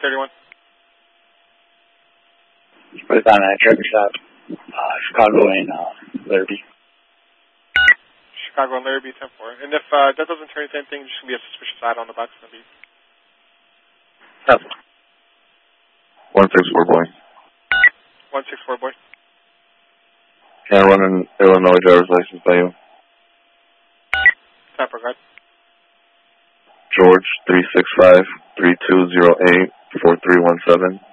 331. Put it on a traffic stop, Chicago and Larrabee. Chicago and Larrabee, 10-4. And if that doesn't turn into anything, just going to be a suspicious item on the box. 164, boy. 164, boy. Can't run an Illinois driver's license by you. 10-4, guard. George, 365-3208-4317.